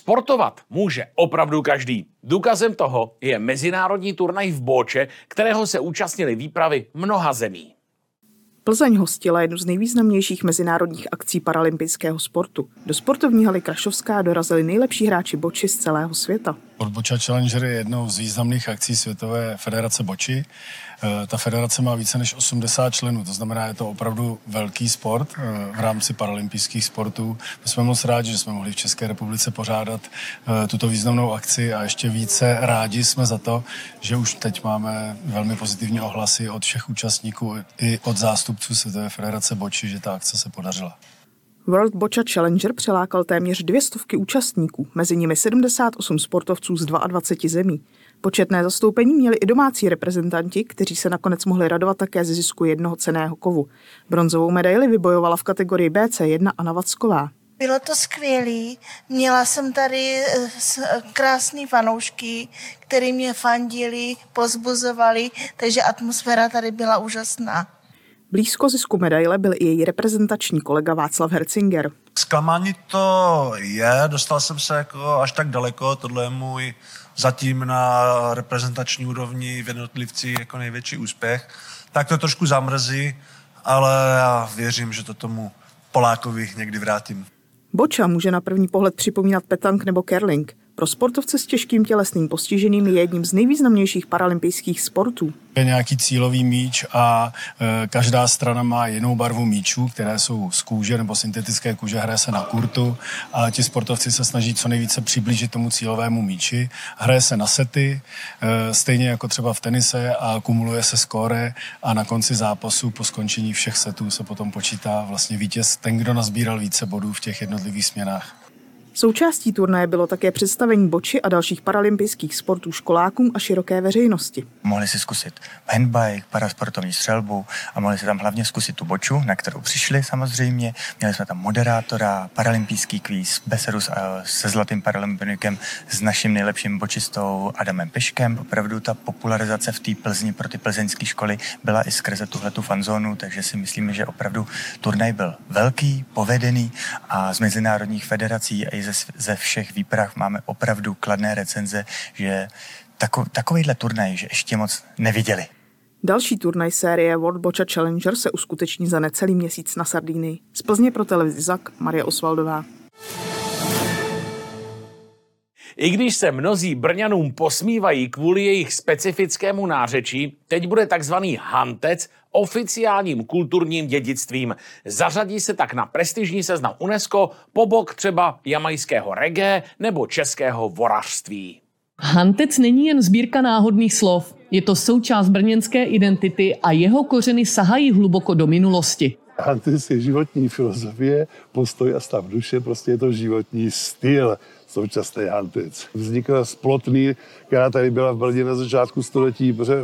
Sportovat může opravdu každý. Důkazem toho je mezinárodní turnaj v Boče, kterého se účastnili výpravy mnoha zemí. Plzeň hostila jednu z nejvýznamnějších mezinárodních akcí paralympijského sportu. Do sportovní haly Krašovská dorazili nejlepší hráči boči z celého světa. World Bocha Challenger je jednou z významných akcí Světové federace boči. Ta federace má více než 80 členů, to znamená, je to opravdu velký sport v rámci paralympijských sportů. My jsme moc rádi, že jsme mohli v České republice pořádat tuto významnou akci a ještě více rádi jsme za to, že už teď máme velmi pozitivní ohlasy od všech účastníků i od zástupců Světové federace boči, že ta akce se podařila. World Bocha Challenger přilákal téměř 200 účastníků, mezi nimi 78 sportovců z 22 zemí. Početné zastoupení měli i domácí reprezentanti, kteří se nakonec mohli radovat také ze zisku jednoho cenného kovu. Bronzovou medaili vybojovala v kategorii BC1 Anna Vacková. Bylo to skvělý, měla jsem tady krásný fanoušky, který mě fandili, pozbuzovali, takže atmosféra tady byla úžasná. Blízko zisku medaile byl i její reprezentační kolega Václav Hercinger. Zklamání to je, dostal jsem se jako až tak daleko, tohle je můj zatím na reprezentační úrovni v jednotlivci jako největší úspěch. Tak to trošku zamrzí, ale já věřím, že to tomu Polákovi někdy vrátím. Boča může na první pohled připomínat petank nebo curling. Pro sportovce s těžkým tělesným postižením je jedním z nejvýznamnějších paralympijských sportů. Je nějaký cílový míč a každá strana má jinou barvu míčů, které jsou z kůže nebo syntetické kůže, hraje se na kurtu a ti sportovci se snaží co nejvíce přiblížit tomu cílovému míči. Hraje se na sety, stejně jako třeba v tenise a kumuluje se skóre a na konci zápasu po skončení všech setů se potom počítá vlastně vítěz, ten, kdo nazbíral více bodů v těch jednotlivých směnách. Součástí turnaje bylo také představení boči a dalších paralympijských sportů školákům a široké veřejnosti. Mohli si zkusit handbike, parasportovní střelbu a mohli si tam hlavně zkusit tu boču, na kterou přišli samozřejmě. Měli jsme tam moderátora, paralympijský kvíz, besedu se zlatým paralympinikem s naším nejlepším bočistou Adamem Peškem. Opravdu ta popularizace v té Plzni pro ty plzeňské školy byla i skrze tuhletu fanzónu, takže si myslíme, že opravdu turnaj byl velký, povedený a z mezinárodních federací a i ze všech výprav máme opravdu kladné recenze, že takovýhle turnaj, že ještě moc neviděli. Další turnaj série World Bocha Challenger se uskuteční za necelý měsíc na Sardinii. Z Plzně pro televizi ZAK Marie Osvaldová. I když se mnozí Brňanům posmívají kvůli jejich specifickému nářečí, teď bude takzvaný hantec oficiálním kulturním dědictvím. Zařadí se tak na prestižní seznam UNESCO po bok třeba jamajského reggae nebo českého vorařství. Hantec není jen sbírka náhodných slov. Je to součást brněnské identity a jeho kořeny sahají hluboko do minulosti. Hantec je životní filozofie, postoj a stav duše, prostě je to životní styl. Současný hantec. Vznikla z Plotny, která tady byla v Brně na začátku století, protože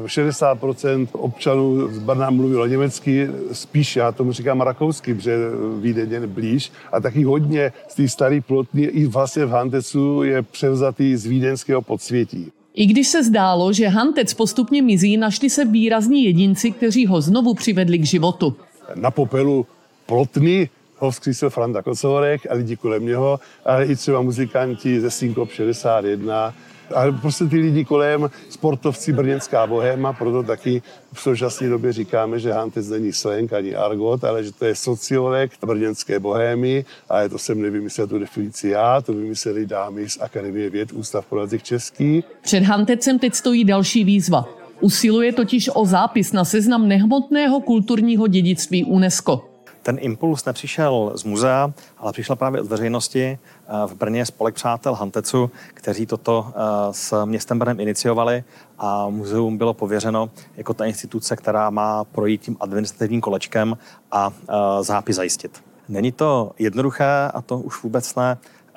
60% občanů z Brna mluvilo německy, spíš já tomu říkám rakousky, protože Vídeň je blíž. A taky hodně z té staré Plotny i vlastně v hantecu je převzatý z vídeňského podsvětí. I když se zdálo, že hantec postupně mizí, našli se výrazní jedinci, kteří ho znovu přivedli k životu. Na popelu Plotny ho vzkřísil Franta Kocourek a lidi kolem něho, ale i třeba muzikanti ze Synkop 61. A prostě ty lidi kolem, sportovci brněnská bohéma, proto taky v současné době říkáme, že hantec není slang ani argot, ale že to je sociolekt brněnské bohémy a to jsem nevymyslel tu definici já, to vymysleli dámy z Akademie věd Ústav pro jazyk český. Před hantecem teď stojí další výzva. Usiluje totiž o zápis na seznam nehmotného kulturního dědictví UNESCO. Ten impuls nepřišel z muzea, ale přišel právě od veřejnosti. V Brně je spolek přátel Hantecu, kteří toto s městem Brnem iniciovali a muzeum bylo pověřeno jako ta instituce, která má projít tím administrativním kolečkem a zápis zajistit. Není to jednoduché a to už vůbec ne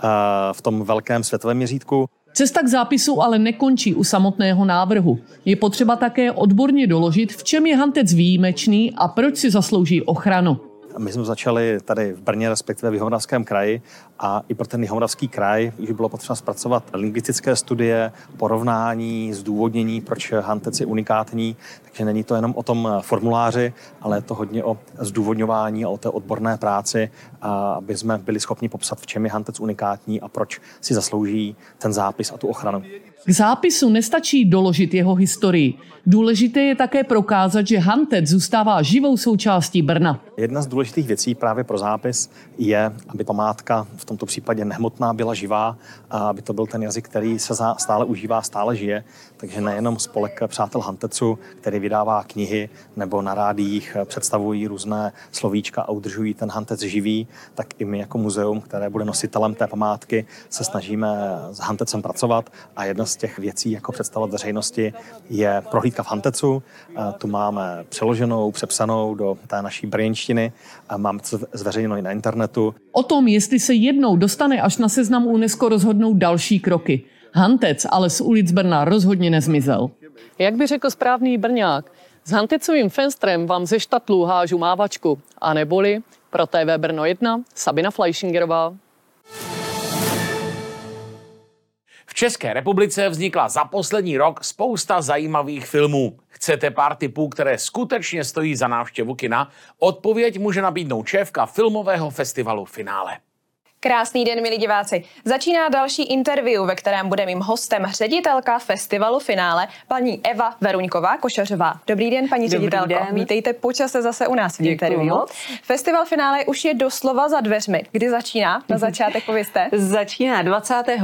v tom velkém světovém měřítku. Cesta k zápisu ale nekončí u samotného návrhu. Je potřeba také odborně doložit, v čem je hantec výjimečný a proč si zaslouží ochranu. My jsme začali tady v Brně, respektive v Jihomoravském kraji a i pro ten Jihomoravský kraj už bylo potřeba zpracovat lingvistické studie, porovnání, zdůvodnění, proč Hantec je unikátní. Takže není to jenom o tom formuláři, ale je to hodně o zdůvodňování a o té odborné práci, aby jsme byli schopni popsat, v čem je Hantec unikátní a proč si zaslouží ten zápis a tu ochranu. K zápisu nestačí doložit jeho historii. Důležité je také prokázat, že Hantec zůstává živou součástí Brna. Jedna z důležitých věcí právě pro zápis je, aby památka, v tomto případě nehmotná, byla živá a aby to byl ten jazyk, který se stále užívá, stále žije. Takže nejenom spolek Přátel Hantecu, který vydává knihy nebo na rádiích představují různé slovíčka a udržují ten Hantec živý, tak i my jako muzeum, které bude nositelem té památky, se snažíme s Hantecem pracovat a jedna z těch věcí, jako představovat veřejnosti, je prohlídka v Hantecu. Tu máme přeloženou, přepsanou do té naší brněnštiny a máme to zveřejněno i na internetu. O tom, jestli se jednou dostane až na seznam UNESCO, rozhodnou další kroky. Hantec ale z ulic Brna rozhodně nezmizel. Jak by řekl správný Brňák, s Hantecovým fenstrem vám ze štatlů hážu mávačku. A neboli pro TV Brno 1 Sabina Fleischingerová. V České republice vznikla za poslední rok spousta zajímavých filmů. Chcete pár tipů, které skutečně stojí za návštěvu kina? Odpověď může nabídnout šéfka filmového festivalu Finále. Krásný den, milí diváci. Začíná další interview, ve kterém bude mým hostem ředitelka festivalu Finále, paní Eva Veruňková-Košařová. Dobrý den, paní ředitelko. Den. Vítejte po čase zase u nás v interview. Festival Finále už je doslova za dveřmi. Kdy začíná? Na začátek povězte. Začíná 25.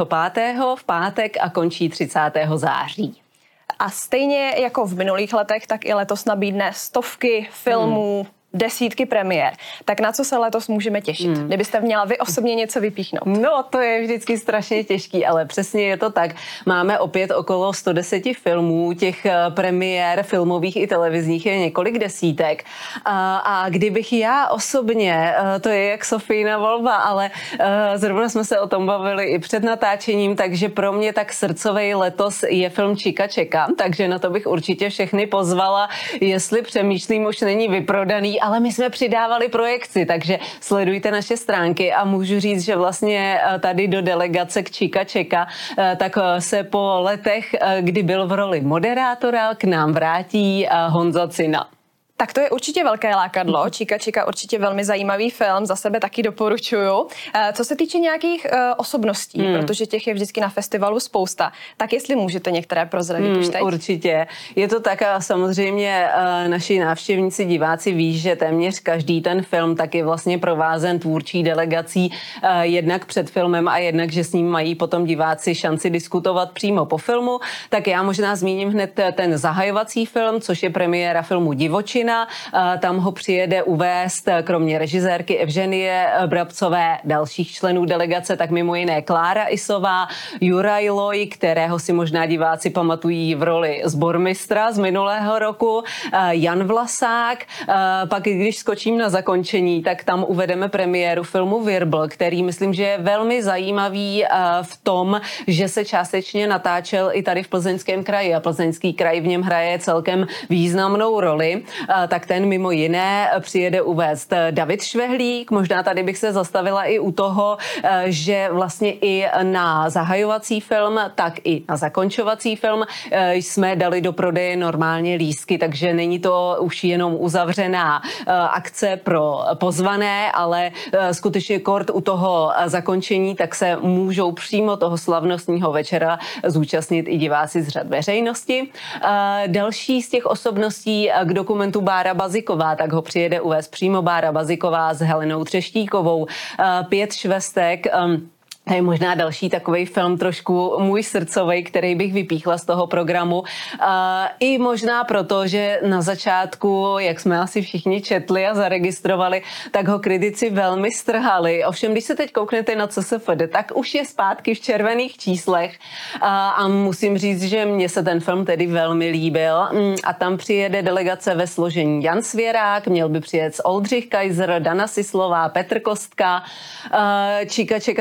v pátek a končí 30. září. A stejně jako v minulých letech, tak i letos nabídne stovky filmů, desítky premiér. Tak na co se letos můžeme těšit? Kdybyste měla vy osobně něco vypíchnout. No, to je vždycky strašně těžký, ale přesně je to tak. Máme opět okolo 110 filmů, těch premiér filmových i televizních je několik desítek. A kdybych já osobně, to je jak Sofína volba, ale zrovna jsme se o tom bavili i před natáčením, takže pro mě tak srdcovej letos je film Čika čeka, takže na to bych určitě všechny pozvala, jestli přemýšlím, už není vyprodaný, ale my jsme přidávali projekci, takže sledujte naše stránky a můžu říct, že vlastně tady do delegace k Čika čeka, tak se po letech, kdy byl v roli moderátora, k nám vrátí Honza Cina. Tak to je určitě velké lákadlo. Čika čeka určitě velmi zajímavý film, za sebe taky doporučuju. Co se týče nějakých osobností, protože těch je vždycky na festivalu spousta, tak jestli můžete některé prozradit už teď? Určitě. Je to tak a samozřejmě naši návštěvníci, diváci ví, že téměř každý ten film tak je vlastně provázen tvůrčí delegací jednak před filmem a jednak, že s ním mají potom diváci šanci diskutovat přímo po filmu. Tak já možná zmíním hned ten zahajovací film, což je premiéra filmu Divočina. Tam ho přijede uvést kromě režisérky Evženie Brabcové, dalších členů delegace, tak mimo jiné Klára Isová, Juraj Loj, kterého si možná diváci pamatují v roli sbormistra z minulého roku, Jan Vlasák. Pak když skočím na zakončení, tak tam uvedeme premiéru filmu Virbl, který myslím, že je velmi zajímavý v tom, že se částečně natáčel i tady v Plzeňském kraji a Plzeňský kraj v něm hraje celkem významnou roli. Tak ten mimo jiné přijede uvést David Švehlík. Možná tady bych se zastavila i u toho, že vlastně i na zahajovací film, tak i na zakončovací film jsme dali do prodeje normálně lístky, takže není to už jenom uzavřená akce pro pozvané, ale skutečně kort u toho zakončení, tak se můžou přímo toho slavnostního večera zúčastnit i diváci z řad veřejnosti. Další z těch osobností k dokumentu Bára Baziková, tak ho přijede uvést přímo Bára Baziková s Helenou Třeštíkovou. 5 švestek. To je možná další takovej film trošku můj srdcovej, který bych vypíchla z toho programu. I možná proto, že na začátku, jak jsme asi všichni četli a zaregistrovali, tak ho kritici velmi strhali. Ovšem, když se teď kouknete na CSFD, tak už je zpátky v červených číslech. A musím říct, že mně se ten film tedy velmi líbil. A tam přijede delegace ve složení Jan Svěrák, měl by přijet Oldřich Kaiser, Dana Sislová, Petr Kostka. Čika čeka, tam už jsem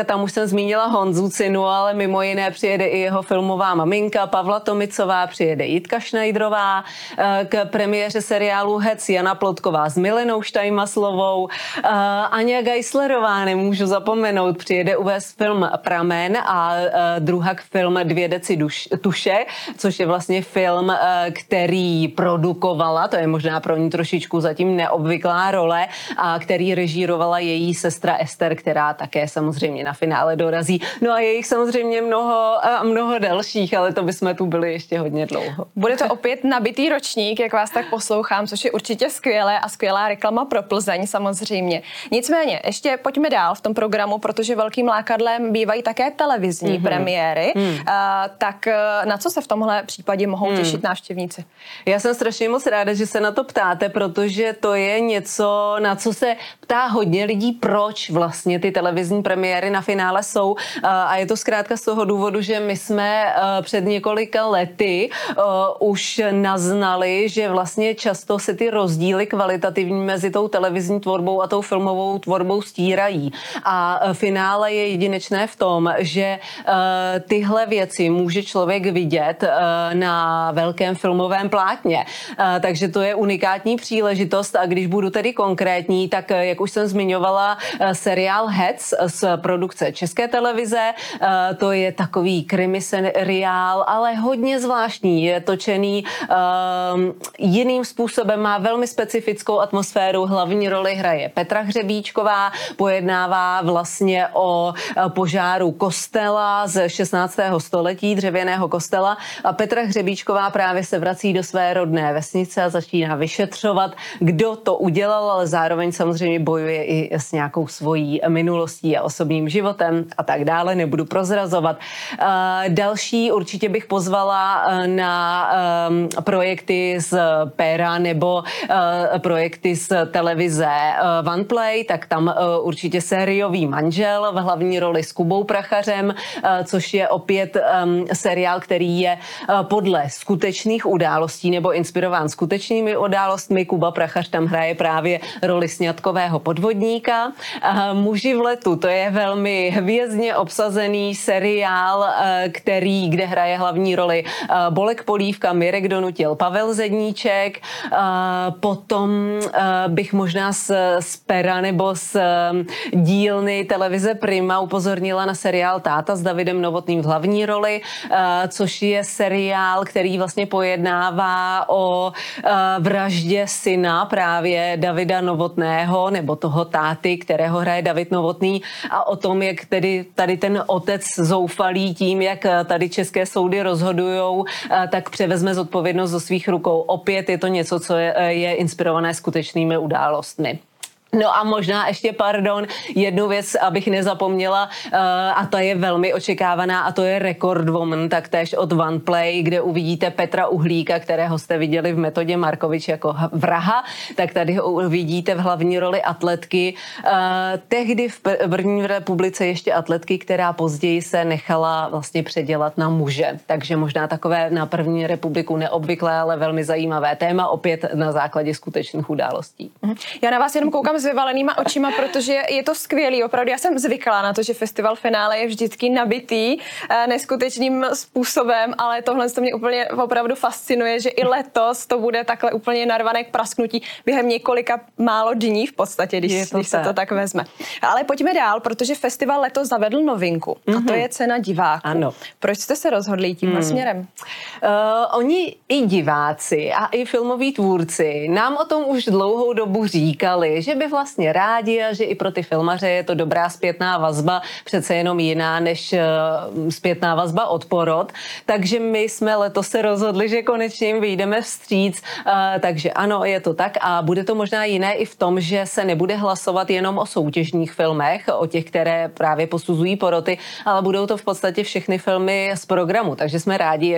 zmínila Honzu Cinu, ale mimo jiné přijede i jeho filmová maminka Pavla Tomicová, přijede Jitka Schneiderová, k premiéře seriálu Hec Jana Plotková s Milenou Štajmaslovou, Aňa Geislerová, nemůžu zapomenout, přijede uvést film Pramen a druhak film 2 deci tuše, což je vlastně film, který produkovala, to je možná pro ní trošičku zatím neobvyklá role, a který režírovala její sestra Ester, která také samozřejmě na finále dorazí. No a je jich samozřejmě mnoho dalších, ale to bychom tu byli ještě hodně dlouho. Bude to opět nabitý ročník, jak vás tak poslouchám, což je určitě skvělé a skvělá reklama pro Plzeň samozřejmě. Nicméně, ještě pojďme dál v tom programu, protože velkým lákadlem bývají také televizní premiéry. Tak na co se v tomhle případě mohou těšit návštěvníci? Já jsem strašně moc ráda, že se na to ptáte, protože to je něco, na co se ptá hodně lidí, proč vlastně ty televizní premiéry na finále jsou. A je to zkrátka z toho důvodu, že my jsme před několika lety už naznali, že vlastně často se ty rozdíly kvalitativní mezi tou televizní tvorbou a tou filmovou tvorbou stírají. A finále je jedinečné v tom, že tyhle věci může člověk vidět na velkém filmovém plátně. Takže to je unikátní příležitost a když budu tedy konkrétní, tak jak už jsem zmiňovala, seriál Hec z produkce České televize, to je takový krimi seriál, ale hodně zvláštní, je točený jiným způsobem, má velmi specifickou atmosféru, hlavní roli hraje Petra Hřebíčková, pojednává vlastně o požáru kostela z 16. století, dřevěného kostela a Petra Hřebíčková právě se vrací do své rodné vesnice a začíná vyšetřovat, kdo to udělal, ale zároveň samozřejmě bojuje i s nějakou svojí minulostí a osobním životem a tak dále, nebudu prozrazovat. Další určitě bych pozvala na projekty z Péra nebo projekty z televize OnePlay, tak tam určitě Sériový manžel v hlavní roli s Kubou Prachařem, což je opět seriál, který je podle skutečných událostí nebo inspirován skutečnými událostmi. Kuba Prachař tam hraje právě roli sňatkového podvodníka. Muži v letu, to je velmi hvězdně obsazený seriál, kde hraje hlavní roli Bolek Polívka, Mirek Donutil, Pavel Zedníček. Potom bych možná z Pera nebo z dílny televize Prima upozornila na seriál Táta s Davidem Novotným v hlavní roli, což je seriál, který vlastně pojednává o vraždě syna právě Davida Novotného, nebo toho táty, kterého hraje David Novotný, a o tom, jak tedy tady ten otec zoufalý tím, jak tady české soudy rozhodujou, tak převezme zodpovědnost do svých rukou. Opět je to něco, co je inspirované skutečnými událostmi. No a možná ještě, jednu věc, abych nezapomněla, a ta je velmi očekávaná, a to je Record Woman, taktéž od OnePlay, kde uvidíte Petra Uhlíka, kterého jste viděli v Metodě Markovič jako vraha, tak tady ho uvidíte v hlavní roli atletky. Tehdy v první republice ještě atletky, která později se nechala vlastně předělat na muže. Takže možná takové na první republiku neobvyklé, ale velmi zajímavé téma, opět na základě skutečných událostí. Já na vás jenom koukám s vyvalenýma očima, protože je to skvělý. Opravdu já jsem zvyklá na to, že festival finále je vždycky nabitý neskutečným způsobem, ale tohle to mě úplně opravdu fascinuje, že i letos to bude takhle úplně narvané k prasknutí během několika málo dní v podstatě, když se to tak vezme. Ale pojďme dál, protože festival letos zavedl novinku a to je cena diváků. Ano. Proč jste se rozhodli tímhle směrem? Oni i diváci a i filmoví tvůrci nám o tom už dlouhou dobu říkali, že by vlastně rádi a že i pro ty filmaře je to dobrá zpětná vazba, přece jenom jiná než zpětná vazba od porod. Takže my jsme letos se rozhodli, že konečně jim vyjdeme vstříc. Takže ano, je to tak a bude to možná jiné i v tom, že se nebude hlasovat jenom o soutěžních filmech, o těch, které právě posuzují poroty, ale budou to v podstatě všechny filmy z programu. Takže jsme rádi,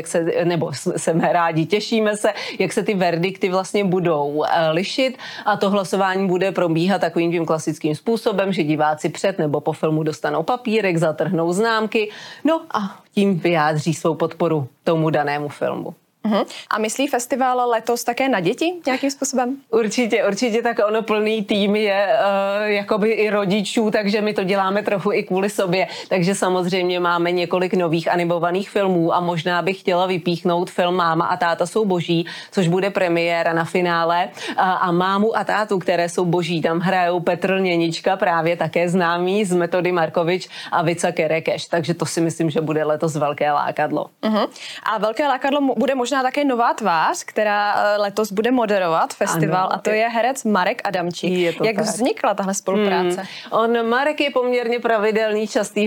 těšíme se, jak se ty verdikty vlastně budou lišit a to hlasování bude probíhat takovým tím klasickým způsobem, že diváci před nebo po filmu dostanou papírek, zatrhnou známky, no a tím vyjádří svou podporu tomu danému filmu. A myslí festival letos také na děti nějakým způsobem? Určitě, tak ono plný tým je jakoby i rodičů, takže my to děláme trochu i kvůli sobě. Takže samozřejmě máme několik nových animovaných filmů a možná bych chtěla vypíchnout film Máma a táta jsou boží, což bude premiéra na finále. A Mámu a tátu, které jsou boží, tam hrajou Petr Lněnička, právě také známý z Metody Markovič a Vica Kerekeš. Takže to si myslím, že bude letos velké lákadlo. A velké lákadlo bude možná také nová tvář, která letos bude moderovat festival, a to je herec Marek Adamčík. Jak vznikla tahle spolupráce? Marek je poměrně pravidelný, častý